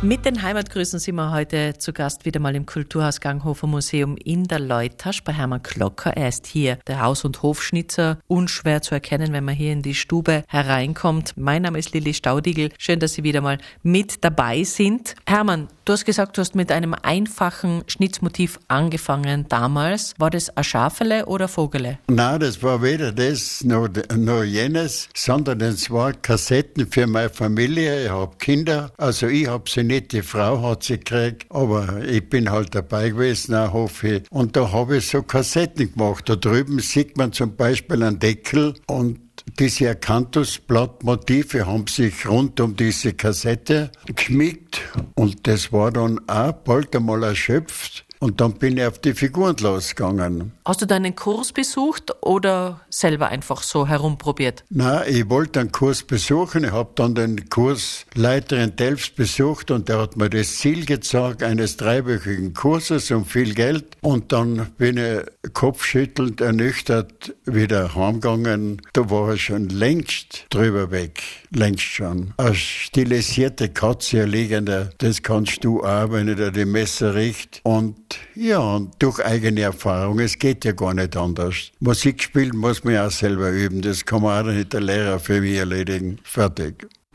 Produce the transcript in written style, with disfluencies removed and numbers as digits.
Mit den Heimatgrüßen sind wir heute zu Gast wieder mal im Kulturhaus Ganghofer Museum in der Leutasch bei Hermann Klocker. Er ist hier der Haus- und Hofschnitzer, unschwer zu erkennen, wenn man hier in die Stube hereinkommt. Mein Name ist Lilli Staudigl. Schön, dass Sie wieder mal mit dabei sind. Hermann, du hast gesagt, du hast mit einem einfachen Schnitzmotiv angefangen damals. War das ein Schafele oder Vogele? Nein, das war weder das noch jenes, sondern es waren Kassetten für meine Familie. Ich habe Kinder, also ich habe sie nicht, die Frau hat sie gekriegt, aber ich bin halt dabei gewesen, auch hoffe ich. Und da habe ich so Kassetten gemacht. Da drüben sieht man zum Beispiel einen Deckel und diese Akanthusblattmotive haben sich rund um diese Kassette geschmiegt und das war dann auch bald einmal erschöpft. Und dann bin ich auf die Figuren losgegangen. Hast du deinen Kurs besucht oder selber einfach so herumprobiert? Nein, ich wollte einen Kurs besuchen. Ich habe dann den Kursleiter in Delft besucht und der hat mir das Ziel gezeigt eines 3-wöchigen Kurses um viel Geld. Und dann bin ich kopfschüttelnd, ernüchtert wieder heimgegangen. Da war ich schon längst drüber weg. Längst schon. Eine stilisierte Katze, eine liegende, das kannst du auch, wenn ich da die Messer richte. Und ja, durch eigene Erfahrung, es geht ja gar nicht anders. Musik spielen muss man ja auch selber üben, das kann man auch nicht der Lehrer für mich erledigen. Fertig.